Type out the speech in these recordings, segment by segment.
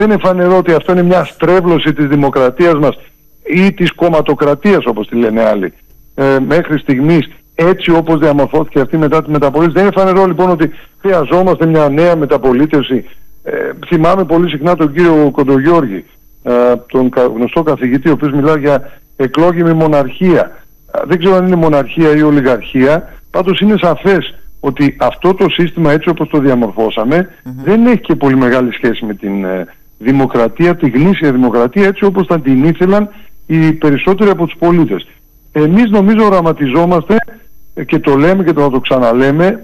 Δεν είναι φανερό ότι αυτό είναι μια στρέβλωση της δημοκρατίας μας ή της κομματοκρατίας, όπως τη λένε άλλοι, μέχρι στιγμής, έτσι όπως διαμορφώθηκε αυτή μετά τη μεταπολίτευση? Δεν είναι φανερό λοιπόν ότι χρειαζόμαστε μια νέα μεταπολίτευση? Θυμάμαι πολύ συχνά τον κύριο Κοντογιώργη, τον γνωστό καθηγητή, ο οποίος μιλά για εκλόγιμη μοναρχία. Δεν ξέρω αν είναι μοναρχία ή ολιγαρχία, πάντως είναι σαφές ότι αυτό το σύστημα, έτσι όπως το διαμορφώσαμε, δεν έχει και πολύ μεγάλη σχέση με την δημοκρατία, τη γνήσια δημοκρατία, έτσι όπως θα την ήθελαν οι περισσότεροι από τους πολίτες. Εμείς νομίζω οραματιζόμαστε, και το λέμε και το ξαναλέμε,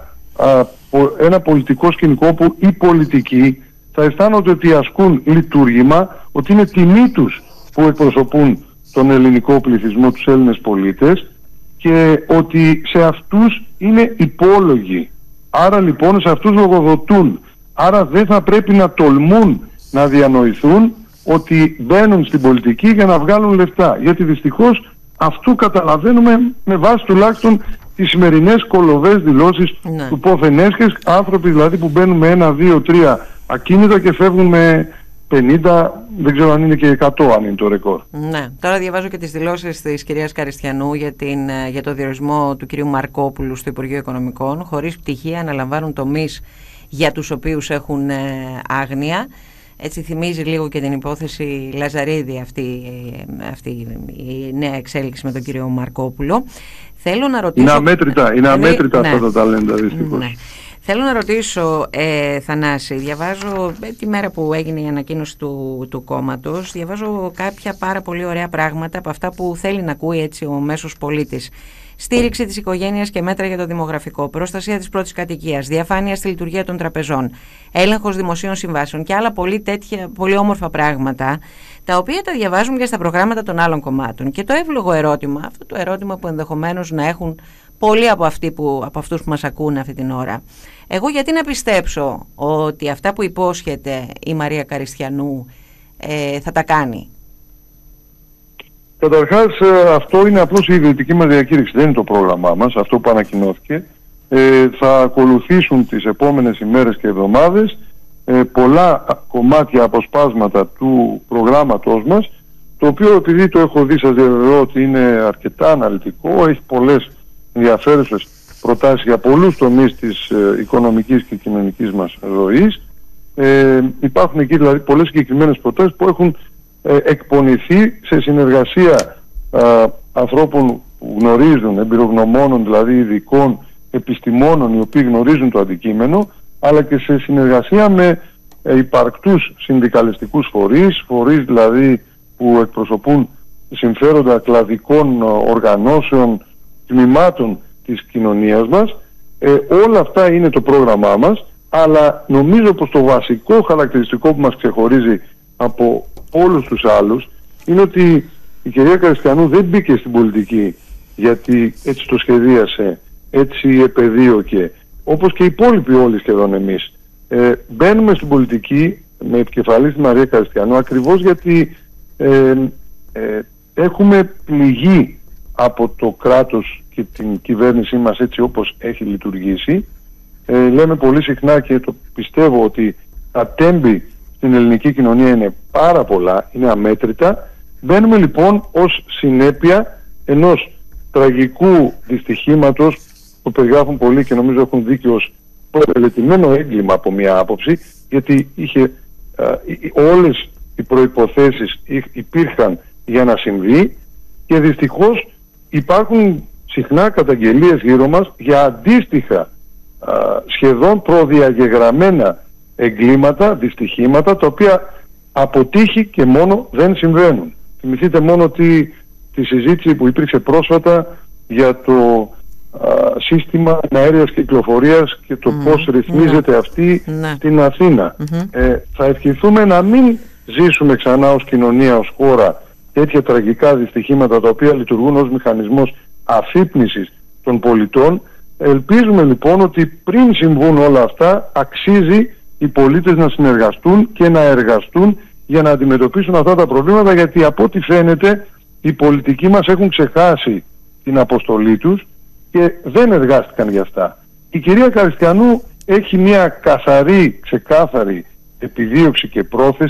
ένα πολιτικό σκηνικό που οι πολιτικοί θα αισθάνονται ότι ασκούν λειτουργήμα, ότι είναι τιμή τους που εκπροσωπούν τον ελληνικό πληθυσμό, τους Έλληνες πολίτες, και ότι σε αυτούς είναι υπόλογοι. Άρα λοιπόν σε αυτούς λογοδοτούν. Άρα δεν θα πρέπει να τολμούν να διανοηθούν ότι μπαίνουν στην πολιτική για να βγάλουν λεφτά. Γιατί δυστυχώς αυτού καταλαβαίνουμε με βάση τουλάχιστον τις σημερινές κολοβές δηλώσεις του πόθεν έσχες, άνθρωποι δηλαδή που μπαίνουν με 1, 2, 3 ακίνητα και φεύγουν με 50, δεν ξέρω αν είναι και 100 αν είναι το ρεκόρ. Ναι, τώρα διαβάζω και τις δηλώσεις της κυρίας Καριστιανού για το διορισμό του κυρίου Μαρκόπουλου στο Υπουργείο Οικονομικών. Χωρίς πτυχία αναλαμβάνουν τομείς για τους οποίους έχουν άγνοια. Έτσι θυμίζει λίγο και την υπόθεση Λαζαρίδη αυτή η νέα εξέλιξη με τον κύριο Μαρκόπουλο. Θέλω να ρωτήσω... Είναι αμέτρητα αυτά τα ταλέντα, δυστυχώς. Ναι. Θέλω να ρωτήσω, Θανάση, διαβάζω τη μέρα που έγινε η ανακοίνωση του κόμματος, διαβάζω κάποια πάρα πολύ ωραία πράγματα από αυτά που θέλει να ακούει έτσι ο μέσος πολίτης. Στήριξη της οικογένειας και μέτρα για το δημογραφικό, προστασία της πρώτης κατοικίας, διαφάνεια στη λειτουργία των τραπεζών, έλεγχος δημοσίων συμβάσεων και άλλα πολύ όμορφα πράγματα, τα οποία τα διαβάζουμε και στα προγράμματα των άλλων κομμάτων. Και το εύλογο ερώτημα, αυτό το ερώτημα που ενδεχομένως να έχουν πολλοί από αυτούς που μας ακούνε αυτή την ώρα. Εγώ γιατί να πιστέψω ότι αυτά που υπόσχεται η Μαρία Καριστιανού θα τα κάνει? Καταρχάς αυτό είναι απλώς η ιδρυτική μας διακήρυξη, δεν είναι το πρόγραμμά μας, αυτό που ανακοινώθηκε. Θα ακολουθήσουν τις επόμενες ημέρες και εβδομάδες πολλά κομμάτια, αποσπάσματα του προγράμματός μας, το οποίο, επειδή το έχω δει, σας διαβεβαιώ ότι είναι αρκετά αναλυτικό, έχει πολλές ενδιαφέρουσες προτάσεις για πολλούς τομείς της οικονομικής και κοινωνικής μας ζωής. Υπάρχουν εκεί δηλαδή πολλές συγκεκριμένες προτάσεις που έχουν εκπονηθεί σε συνεργασία ανθρώπων που γνωρίζουν, εμπειρογνωμόνων, δηλαδή ειδικών επιστημόνων οι οποίοι γνωρίζουν το αντικείμενο, αλλά και σε συνεργασία με υπαρκτούς συνδικαλιστικούς φορείς δηλαδή που εκπροσωπούν συμφέροντα κλαδικών οργανώσεων, τμήματων της κοινωνίας μας. Όλα αυτά είναι το πρόγραμμά μας, αλλά νομίζω πως το βασικό χαρακτηριστικό που μας ξεχωρίζει από όλους τους άλλους είναι ότι η κυρία Καριστιανού δεν μπήκε στην πολιτική γιατί έτσι το σχεδίασε, έτσι επεδίωκε, όπως και οι υπόλοιποι όλοι σχεδόν εμείς. Μπαίνουμε στην πολιτική με επικεφαλή τη Μαρία Καριστιανού ακριβώς γιατί έχουμε πληγεί από το κράτος και την κυβέρνησή μας έτσι όπως έχει λειτουργήσει. Λέμε πολύ συχνά και το πιστεύω ότι τα τέμπη στην ελληνική κοινωνία είναι πάρα πολλά, είναι αμέτρητα. Μπαίνουμε λοιπόν ως συνέπεια ενός τραγικού δυστυχήματος που περιγράφουν πολλοί και νομίζω έχουν δίκιο ως προτελετημένο έγκλημα από μια άποψη, γιατί είχε όλες οι προϋποθέσεις υπήρχαν για να συμβεί και δυστυχώς υπάρχουν συχνά καταγγελίες γύρω μας για αντίστοιχα σχεδόν προδιαγεγραμμένα εγκλήματα, δυστυχήματα, τα οποία από τύχη και μόνο δεν συμβαίνουν. Θυμηθείτε μόνο τη συζήτηση που υπήρξε πρόσφατα για το σύστημα αέριας κυκλοφορίας και το πώς ρυθμίζεται αυτή στην Αθήνα. Θα ευχηθούμε να μην ζήσουμε ξανά ως κοινωνία, ως χώρα τέτοια τραγικά δυστυχήματα τα οποία λειτουργούν ως μηχανισμός αφύπνισης των πολιτών. Ελπίζουμε λοιπόν ότι πριν συμβούν όλα αυτά αξίζει οι πολίτες να συνεργαστούν και να εργαστούν για να αντιμετωπίσουν αυτά τα προβλήματα, γιατί από ό,τι φαίνεται οι πολιτικοί μας έχουν ξεχάσει την αποστολή τους και δεν εργάστηκαν για αυτά. Η κυρία Καριστιανού έχει μια καθαρή, ξεκάθαρη επιδίωξη και πρόθεση